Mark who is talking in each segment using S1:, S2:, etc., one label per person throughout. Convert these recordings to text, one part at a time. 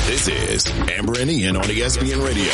S1: This is Amber and Ian on ESPN Radio.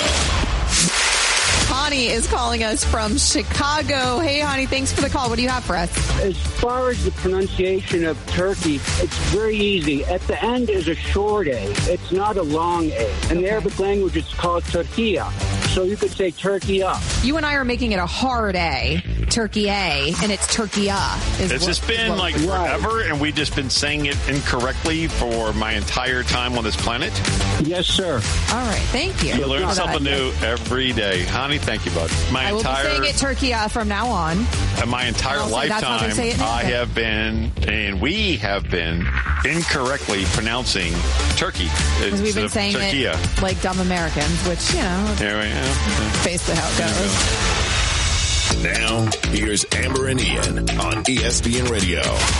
S2: Hani is calling us from Chicago. Hey, Hani, thanks for the call. What do you have for us?
S3: As far as the pronunciation of turkey, it's very easy. At the end is a short A. It's not a long A. In the Arabic language, it's called Turkiya. So you could say Turkiya.
S2: You and I are making it a hard A, Turkey A, and it's Turkiya.
S4: It's just been like forever, and we've just been saying it incorrectly for my entire time on this planet.
S3: Yes, sir.
S2: All right, thank you.
S4: You learn something new every day. Honey, thank you, bud.
S2: I will be saying it Turkiya from now on.
S4: My entire lifetime, I have been, and we have been, incorrectly pronouncing turkey.
S2: Because we've been saying
S4: Turkiya.
S2: It like dumb Americans, which, you know, basically how it goes.
S1: Now, here's Amber and Ian on ESPN Radio.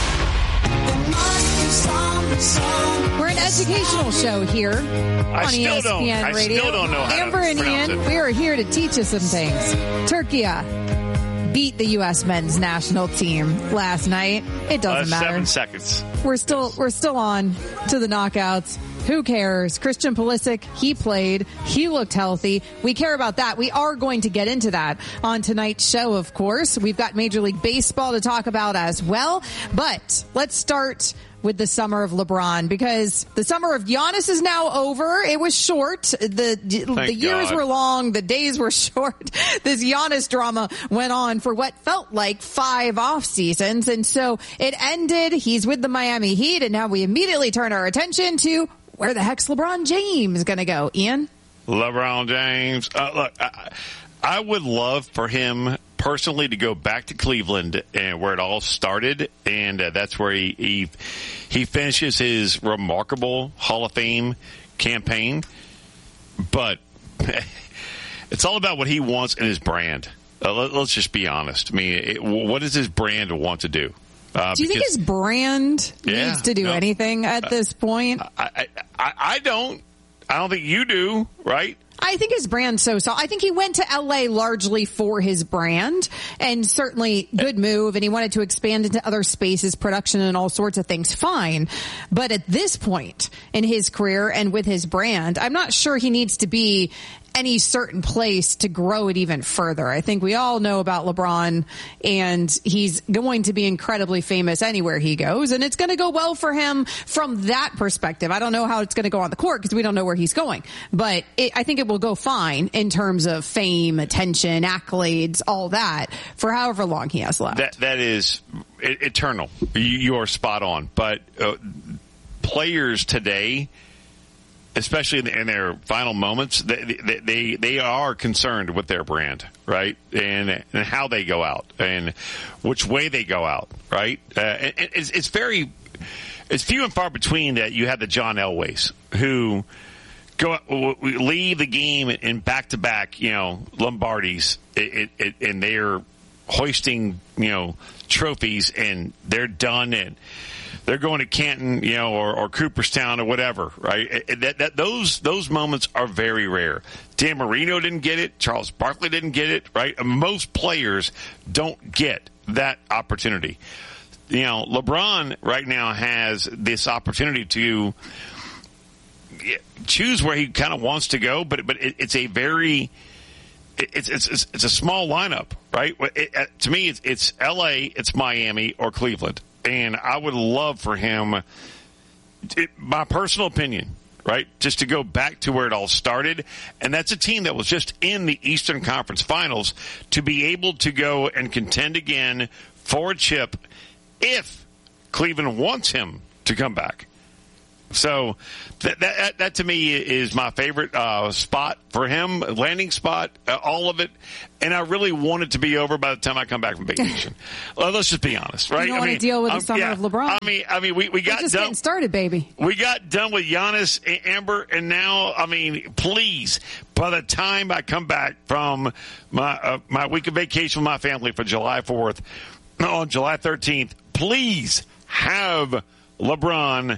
S2: We're an educational show here on ESPN Radio.
S4: Still don't know how
S2: Amber and Ian, we are here to teach you some things. Turkiya beat the U.S. men's national team last night. It doesn't matter.
S4: 7 seconds.
S2: We're still on to the knockouts. Who cares? Christian Pulisic, he played. He looked healthy. We care about that. We are going to get into that on tonight's show, of course. We've got Major League Baseball to talk about as well. But let's start with the summer of LeBron, because the summer of Giannis is now over. It was short. The years were long. The days were short. This Giannis drama went on for what felt like 5 off seasons. And so it ended. He's with the Miami Heat. And now we immediately turn our attention to where the heck's LeBron James going to go? Ian?
S4: LeBron James. Look, I would love for him personally to go back to Cleveland and where it all started, and that's where he finishes his remarkable Hall of Fame campaign. But it's all about what he wants and his brand. Let's just be honest. I mean, what does his brand want to do?
S2: Do you think his brand needs to do anything at this point?
S4: I don't. I don't think you do, right?
S2: I think his brand so I think he went to L.A. largely for his brand, and certainly good move, and he wanted to expand into other spaces, production and all sorts of things, fine. But at this point in his career and with his brand, I'm not sure he needs to be any certain place to grow it even further. I think we all know about LeBron, and he's going to be incredibly famous anywhere he goes, and it's going to go well for him from that perspective. I don't know how it's going to go on the court because we don't know where he's going, but I think it will go fine in terms of fame, attention, accolades, all that for however long he has left.
S4: That is eternal. You are spot on. But players today, especially in their final moments, they are concerned with their brand, right? And how they go out and which way they go out, right? It's few and far between that you have the John Elways who leave the game in back-to-back, Lombardis, and they're hoisting, trophies, and they're done, and they're going to Canton, or Cooperstown or whatever, right? Those moments are very rare. Dan Marino didn't get it. Charles Barkley didn't get it, right? Most players don't get that opportunity. LeBron right now has this opportunity to choose where he kind of wants to go, but it's a very it's a small lineup, right? To me, it's L.A., it's Miami, or Cleveland. And I would love for him, my personal opinion, right, just to go back to where it all started. And that's a team that was just in the Eastern Conference Finals, to be able to go and contend again for a chip if Cleveland wants him to come back. So that to me is my favorite spot for him, landing spot, all of it. And I really want it to be over by the time I come back from vacation. Let's just be honest, right?
S2: You don't want to deal with the summer of LeBron.
S4: I mean, we got
S2: just
S4: done.
S2: Getting started, baby.
S4: We got done with Giannis, Amber, and now, please, by the time I come back from my week of vacation with my family for July 4th, on July 13th, please have LeBron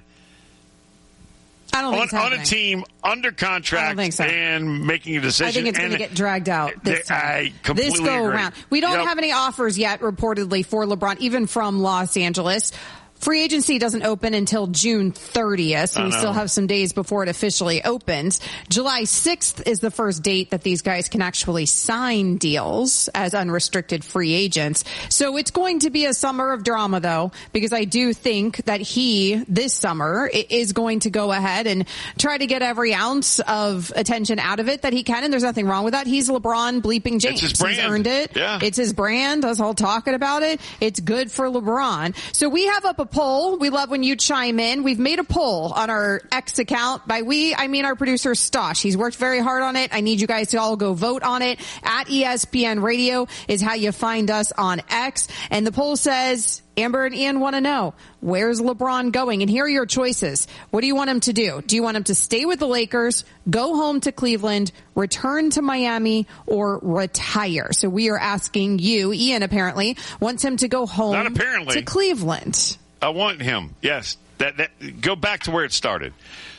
S4: on a team under contract and making a decision.
S2: I think it's going to get dragged out this time.
S4: I completely
S2: this go
S4: agree.
S2: around. We don't have any offers yet, reportedly, for LeBron, even from Los Angeles. Free agency doesn't open until June 30th, so we still have some days before it officially opens. July 6th is the first date that these guys can actually sign deals as unrestricted free agents. So it's going to be a summer of drama, though, because I do think that this summer, is going to go ahead and try to get every ounce of attention out of it that he can, and there's nothing wrong with that. He's LeBron bleeping James.
S4: It's his brand.
S2: He's earned it.
S4: Yeah.
S2: It's his brand. Us all talking about it. It's good for LeBron. So we have up a poll. We love when you chime in. We've made a poll on our X account. By we, I mean our producer Stosh. He's worked very hard on it. I need you guys to all go vote on it. At ESPN Radio is how you find us on X. And the poll says, Amber and Ian want to know, where's LeBron going? And here are your choices. What do you want him to do? Do you want him to stay with the Lakers, go home to Cleveland, return to Miami, or retire? So we are asking you. Ian apparently wants him to go home to Cleveland.
S4: I want him. Yes. That go back to where it started.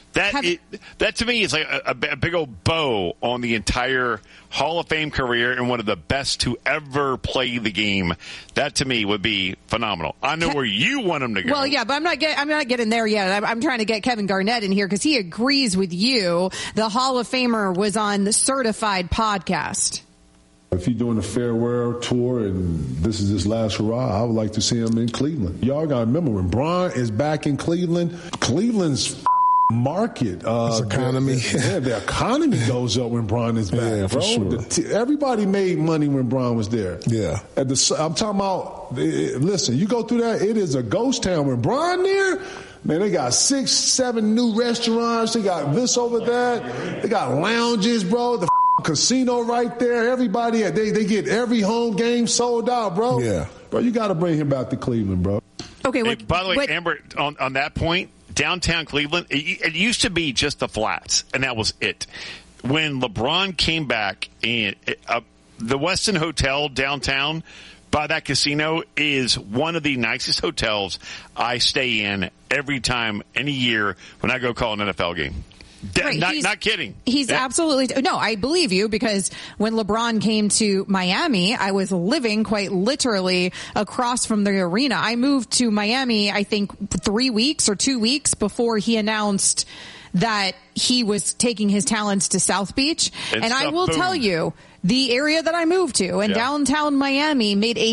S4: That to me is like a big old bow on the entire Hall of Fame career and one of the best to ever play the game. That to me would be phenomenal. I know where you want him to go.
S2: Well, yeah, but I'm not getting there yet. I'm trying to get Kevin Garnett in here because he agrees with you. The Hall of Famer was on the Certified podcast.
S5: If he's doing a farewell tour and this is his last hurrah, I would like to see him in Cleveland. Y'all got to remember, when Bron is back in Cleveland, Cleveland's market.
S6: His economy.
S5: The economy goes up when Bron is back,
S6: yeah,
S5: bro.
S6: For sure.
S5: Everybody made money when Bron was there.
S6: Yeah.
S5: I'm talking about, listen, you go through that, it is a ghost town. When Bron there, man, they got 6, 7 new restaurants. They got this over that. They got lounges, bro. The casino right there. Everybody, they get every home game sold out, bro.
S6: Yeah.
S5: Bro, you got to bring him back to Cleveland, bro.
S2: Okay.
S4: Hey, by the way, Amber, on that point, downtown Cleveland, it used to be just the flats, and that was it. When LeBron came back, and the Westin Hotel downtown by that casino is one of the nicest hotels I stay in every time, any year when I go call an NFL game.
S2: Right,
S4: not kidding.
S2: He's absolutely no. I believe you, because when LeBron came to Miami, I was living quite literally across from the arena. I moved to Miami, I think 3 weeks or 2 weeks before he announced that he was taking his talents to South Beach. And I will tell you, the area that I moved to in downtown Miami made a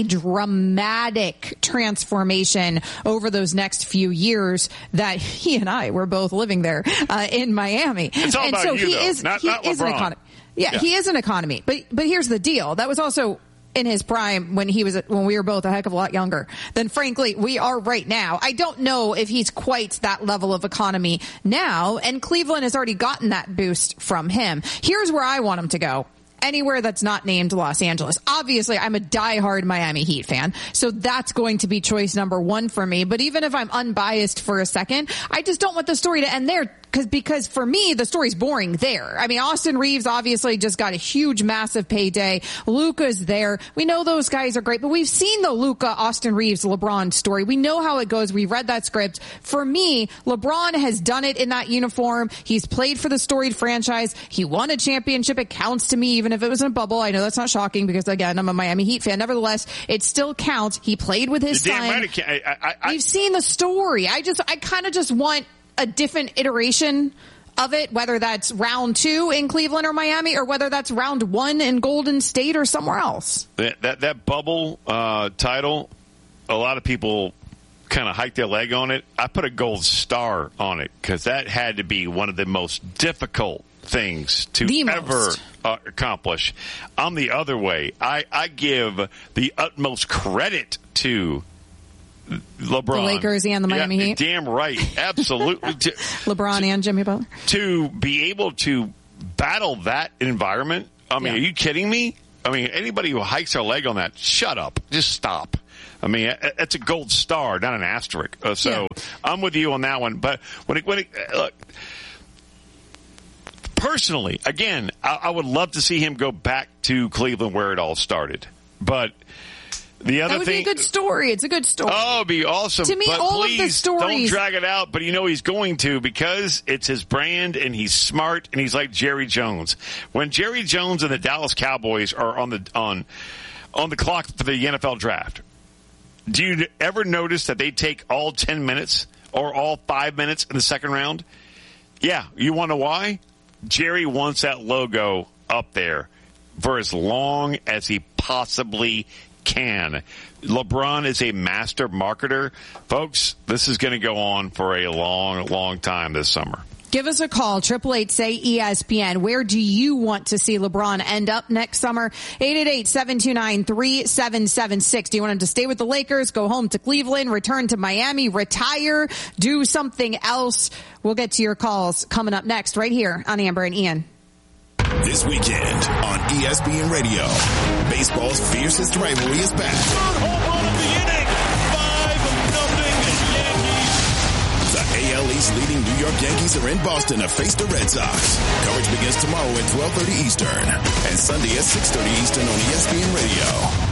S2: dramatic transformation over those next few years that he and I were both living there in Miami.
S4: It's all
S2: and
S4: about
S2: so
S4: you,
S2: he
S4: though.
S2: is
S4: not
S2: an economy. Yeah, he is an economy. But here's the deal. That was also in his prime when we were both a heck of a lot younger than frankly we are right now. I don't know if he's quite that level of economy now, and Cleveland has already gotten that boost from him. Here's where I want him to go. Anywhere that's not named Los Angeles. Obviously, I'm a diehard Miami Heat fan, so that's going to be choice number 1 for me. But even if I'm unbiased for a second, I just don't want the story to end there. Because for me, the story's boring there. I mean, Austin Reeves obviously just got a huge, massive payday. Luka's there. We know those guys are great, but we've seen the Luka, Austin Reeves, LeBron story. We know how it goes. We've read that script. For me, LeBron has done it in that uniform. He's played for the storied franchise. He won a championship. It counts to me, even if it was in a bubble. I know that's not shocking because, again, I'm a Miami Heat fan. Nevertheless, it still counts. He played with his son. We've seen the story. I kind of just want a different iteration of it, whether that's round 2 in Cleveland or Miami, or whether that's round 1 in Golden State or somewhere else.
S4: That bubble title, a lot of people kind of hiked their leg on it. I put a gold star on it because that had to be one of the most difficult things to ever accomplish. I'm the other way. I give the utmost credit to LeBron,
S2: the Lakers and the Miami Heat.
S4: Damn right. Absolutely.
S2: LeBron and Jimmy Butler.
S4: To be able to battle that environment. I mean, are you kidding me? I mean, anybody who hikes their leg on that, shut up. Just stop. I mean, it's a gold star, not an asterisk. I'm with you on that one. But look, personally, again, I would love to see him go back to Cleveland where it all started. But the other
S2: that would
S4: thing,
S2: be a good story. It's a good story.
S4: Oh, it'd be awesome.
S2: To me,
S4: but
S2: all
S4: please,
S2: of the stories.
S4: don't drag it out. But you know he's going to, because it's his brand and he's smart and he's like Jerry Jones. When Jerry Jones and the Dallas Cowboys are on the clock for the NFL draft, do you ever notice that they take all 10 minutes or all 5 minutes in the second round? Yeah, you wonder why? Jerry wants that logo up there for as long as he possibly can. LeBron is a master marketer. Folks, this is going to go on for a long, long time this summer.
S2: Give us a call, 888-SAY-ESPN. Where do you want to see LeBron end up next summer? 888-729-3776. Do you want him to stay with the Lakers, go home to Cleveland, return to Miami, retire, do something else? We'll get to your calls coming up next right here on Amber and Ian.
S1: This weekend on ESPN Radio, baseball's fiercest rivalry is back.
S6: Third home run of the inning, 5-0 Yankees.
S1: The AL East leading New York Yankees are in Boston to face the Red Sox. Coverage begins tomorrow at 12:30 Eastern and Sunday at 6:30 Eastern on ESPN Radio.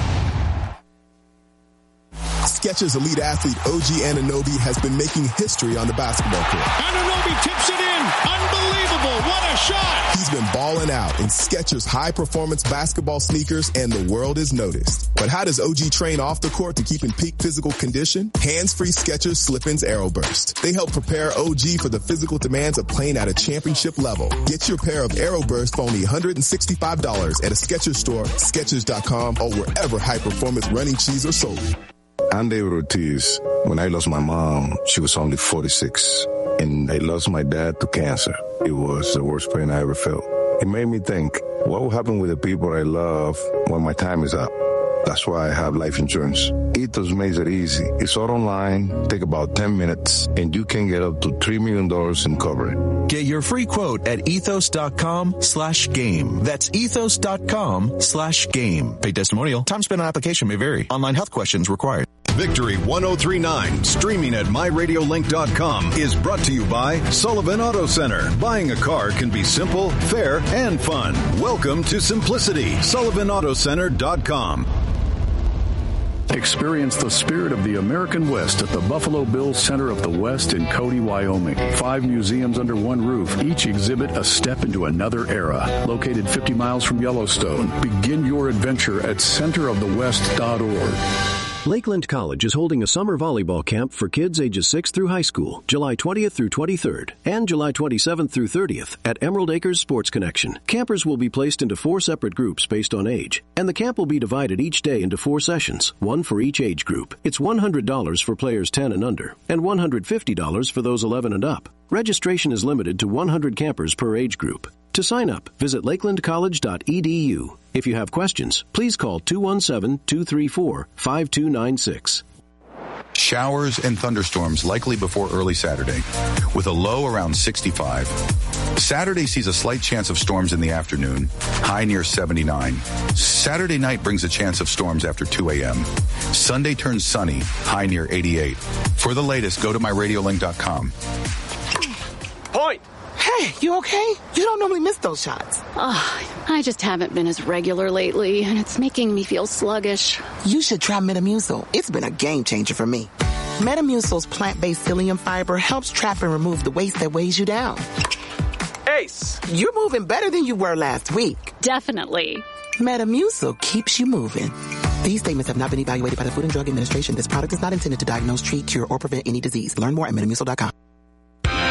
S7: Skechers elite athlete OG Anunoby has been making history on the basketball court.
S6: Anunoby tips it in. Unbelievable. What a shot.
S7: He's been balling out in Skechers high-performance basketball sneakers, and the world is noticed. But how does OG train off the court to keep in peak physical condition? Hands-free Skechers Slip-ins Aeroburst. They help prepare OG for the physical demands of playing at a championship level. Get your pair of Aeroburst for only $165 at a Skechers store, Skechers.com, or wherever high-performance running shoes are sold.
S8: I'm David Ortiz. When I lost my mom, she was only 46, and I lost my dad to cancer. It was the worst pain I ever felt. It made me think, what will happen with the people I love when my time is up? That's why I have life insurance. Ethos makes it easy. It's all online, take about 10 minutes, and you can get up to $3 million in coverage.
S9: Get your free quote at ethos.com/game. That's ethos.com/game. Paid testimonial. Time spent on application may vary. Online health questions required.
S10: Victory 1039, streaming at myradiolink.com, is brought to you by Sullivan Auto Center. Buying a car can be simple, fair, and fun. Welcome to simplicity. SullivanAutoCenter.com.
S11: Experience the spirit of the American West at the Buffalo Bills Center of the West in Cody, Wyoming. 5 museums under one roof, each exhibit a step into another era. Located 50 miles from Yellowstone, begin your adventure at centerofthewest.org.
S12: Lakeland College is holding a summer volleyball camp for kids ages 6 through high school, July 20th through 23rd, and July 27th through 30th at Emerald Acres Sports Connection. Campers will be placed into 4 separate groups based on age, and the camp will be divided each day into 4 sessions, one for each age group. It's $100 for players 10 and under, and $150 for those 11 and up. Registration is limited to 100 campers per age group. To sign up, visit lakelandcollege.edu. If you have questions, please call 217-234-5296.
S13: Showers and thunderstorms likely before early Saturday, with a low around 65. Saturday sees a slight chance of storms in the afternoon, high near 79. Saturday night brings a chance of storms after 2 a.m. Sunday turns sunny, high near 88. For the latest, go to myradiolink.com.
S14: Point! Hey, you okay? You don't normally miss those shots.
S15: I just haven't been as regular lately, and it's making me feel sluggish.
S14: You should try Metamucil. It's been a game changer for me. Metamucil's plant-based psyllium fiber helps trap and remove the waste that weighs you down. Ace, you're moving better than you were last week.
S15: Definitely.
S14: Metamucil keeps you moving. These statements have not been evaluated by the Food and Drug Administration. This product is not intended to diagnose, treat, cure, or prevent any disease. Learn more at Metamucil.com.